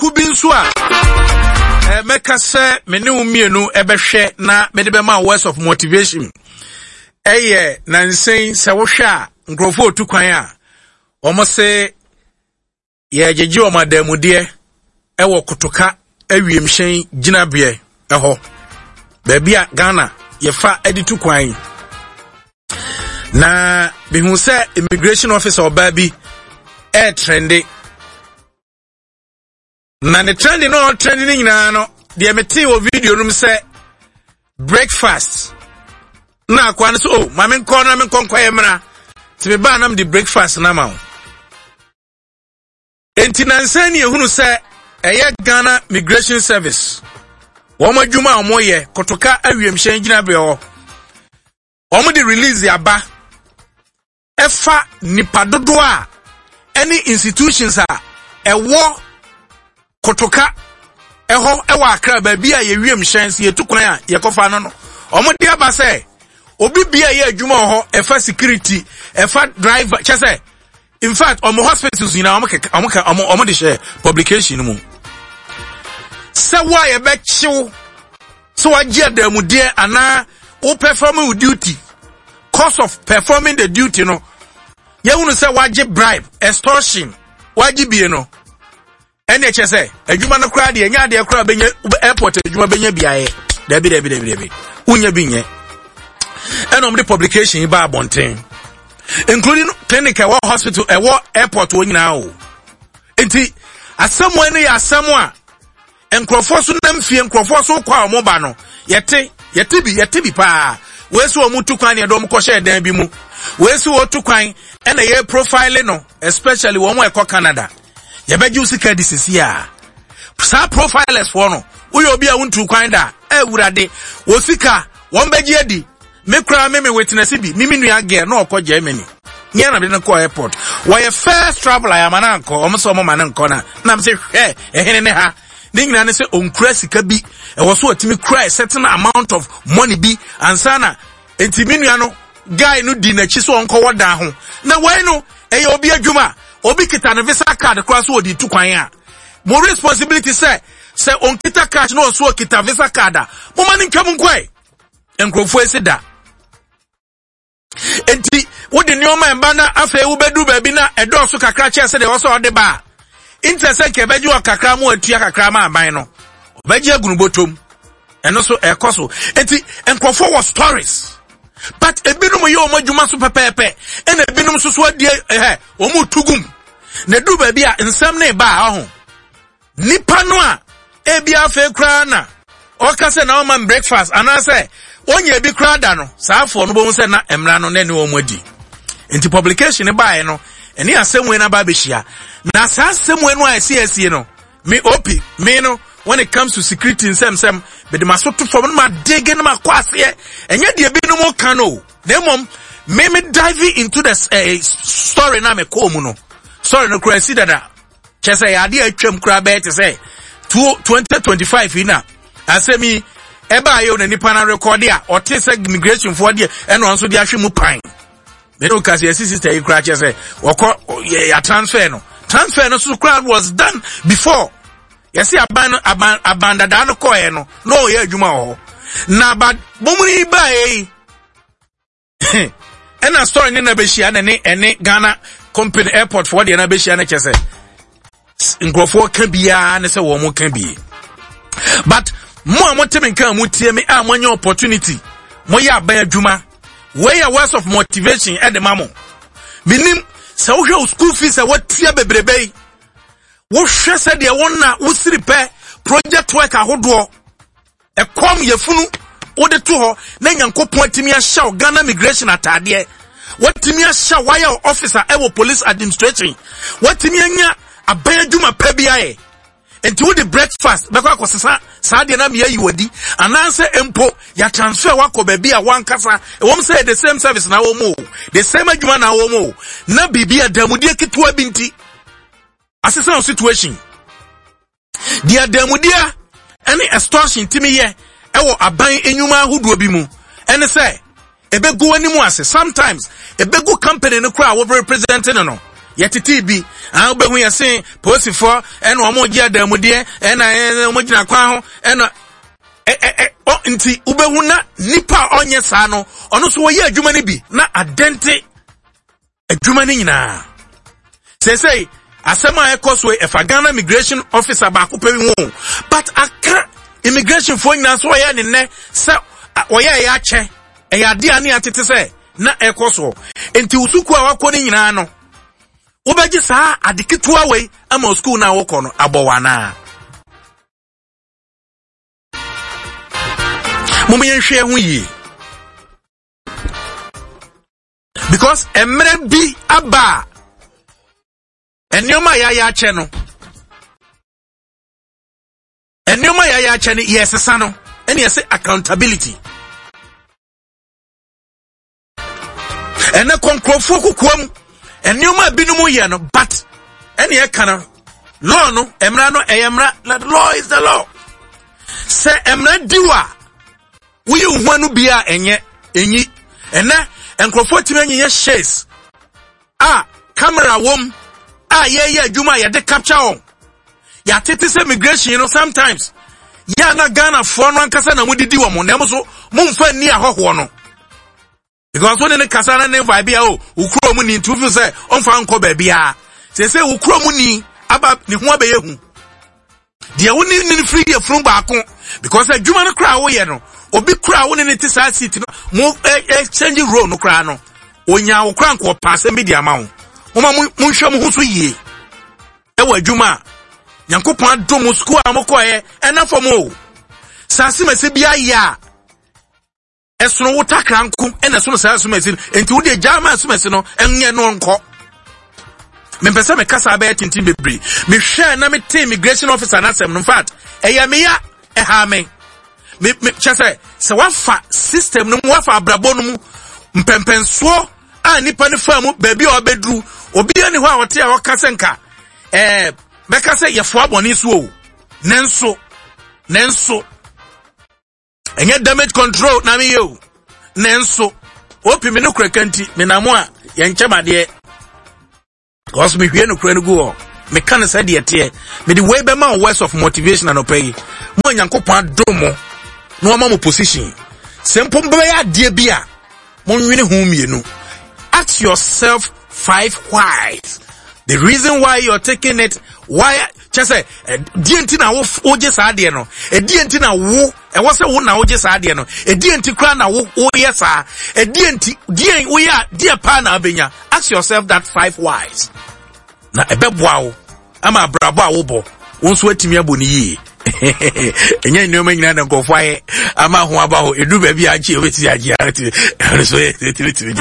kubin so a meka se me ne umienu ebehwe na me de be ma words of motivation nansen se wo hwe a nkrofo otu kwan a omo se ye jeje o madamude ewo kotoka awiem hyen ginabie eho bebia Ghana ye fa editu kwan na bihu se immigration officer obabi trendy na the trend no trending na no de meti o video rum say breakfast na kwa so oh ma men ko na men kon kwaye mra ti be ba nam the breakfast na ma enti nansani ehunu say eye Ghana Migration Service wo madwuma o moye kotoka awiem hyen gina be ho o mo de release aba efa nipa dodo a any institutions a ewo kotoka eho ewa akra ba bia ye wiem hyense ye tukwan a ye kofa no omo de aba se obi bia ye adwuma ho efa security efa driver chese in fact omo hospitals you know omo de share publication mu se wa ye be chiw so wa je adamude ana o performing with duty cost of performing the duty no ye wonu se waje bribe extortion waje bie no ene che se adwuma no kra de nya de kra benye airport adwuma benye biaye dabi unya binye enom the publication ba abonten including clinical hospital airport wonyina o enti asamo ene ya asamo a enkrofo so namfie enkrofo so kwa omoba no yete bi pa wesu omutu kwan ne dom ko hye dan bi mu wesu otu kwan ene ye profile no especially wo mo ekọ Canada ye beju sika disisi a sa profilers for no uyo obi a untu kwan da ewurade wo sika won beji edi me kra me witness bi mimi nua ge na okọ Germany nye na be na ko airport wo ye first traveler ya mananko omso mo mananko na me se hwe ehene ne ha ningina ne se onkura sika bi ewo so otimi cry certain amount of money bi ansana entimi nua no guy no di na chi so onko woda ho na wai no eye obi adwuma obi kita na visa card cross so odi tukwan a mo responsibility say on kita cash no so kita visa card mo mani ntwam nkwai enkrofo esida enti wodi nioma emba na afa wo bedu ba bi na edo so kakra che se de wo so ode ba interest ke beji o kakra mo atua kakra ma aban no beji agunu botom eno so ekoso enti enkrofo was stories but ebinum ye o madwuma so pepepe ena ebinum so so adie o mu tugum na du ba bi a nsam na ba ho nipa no a ebia fa kra na o ka se na o man breakfast ana se onye bi kra da no saafo no bo se na emra no na ne o madi enti publication ba e no eni asemwe na ba be hia na sasemwe no a esi no me opi me no when it comes to security in sem be the masoto from ma dege na makwase enye de bi no mo kan o demom me dive into the story na me ko mu no sorry no kura si dada chese ya de atwam kura be te say 2025 ina asemi eba ayo na nipa na record ya o te say immigration for de eno anso de ahwe mu pan me no kasi ya sister e kura chese ya transfer no so crowd was done before. Yesi abandada no ko no no ye adwuma ho na ba bomuni ba ena story ni na be hia na ene Ghana company airport for de na be hia na chese nkrofo ka bia na se wo mo ka bi but mo amotem kan mo tie me a mo nya opportunity mo ya ba adwuma we ya words of motivation e de mamo minim se wo hwe school fees e watia bebrebe wo hwe se de wona wo siripe project work ahodo e kom yefunu wo de to ho na nyankopon atimi ahya Ghana Migration atade watimi ahya wire officer e wo police administration watimi anya abayaduma pa biae enti wo de breakfast be kwa kosesa saa de na me yi wadi ananse empo ya transfer wako ba bia wankasa e wom say the same service na wo mo the same adwuma na wo mo na bibia damudie kitwa binti assessment situation dia damudia any extortion timi ye ewo aban enyuma ahodo bi mu ene say ebegu animu ase sometimes ebegu company no kra wo representing no yetiti bi an obehu yesen posifo ena omo gi adamude ena omo gina kwan ho ena nti ubehu na nipa onye saa no ono so woye adwuma ni bi na adente adwuma ni nyina say asema ekoswe efa Ghana immigration officer ba ko pewi won but aka immigration for nyina so woye ne ne se woye ya che ya de ani atete se na ekoso enti usuku a wakọ ni nyina no wobeji saa adeketua we ama school na wokọ no abowana Mumen hwe hu yi because emre bi aba enioma ya che no enioma ya che ni yesesa no eni yese accountability ene konkrofo kokwam enioma binumu ye no but eni e kana law no emra no eyemra the law is the law se emra diwa we uhwanu bia enye enyi ena enkrofo timenye shares camera wom ye adwuma ye de capture on ya tete se immigration you know sometimes ya na Ghana for no ankasa na mudidi wo mo na so mumfa ni ahoho no because when ne kasa na ne vibe ya ukuro mu ni ntufu se onfa nko ba bia se ukuro mu ni aba ni ho abaye hu de woni ni free de from baako because adwuma no kra wo ye no obi kra wo ne tisa seat no mo exchange role no kra no onya wo kra nko pass me di ama wo mo nhwe mo huso yie e wa adwuma Yankopon adom school amokoye enafo mo sase mase bia ya esono wo takra nko ena sono sase mase enti wo de jama sase no enye no nko mempesa me kasa ba tintin bebre me hwe na me team immigration officer na sem no in fact eya me ya ha me chese se wafa system no wafa abrabo no mu mpempenso nipa ne famu baby obedru obi ani ho a wote a wakase nka beka se ye fo aboni so o nenso enye damage control na me yo nenso opi me no krakanti me na mo a ye nchemade cause me hwie no kra no go me kan say de te me the way be man words of motivation and opay mo Yankopon adomo no ma mo position simple be ya de bia mo nwene hu mienu ask yourself 5 whys. The reason why you're taking it, why just say dienti na wo oje sa de no dienti na wo wo se wo na oje sa de no dienti kra na wo yesa dienti dien wo ya die pa na abenya. Ask yourself that 5 whys. Na ebeboa wo ama brabo a wo bo wonso atimi aboni yi enya nyoma nyina na nkofo aye ama ho aba ho edu ba bi achi obeti agi ati so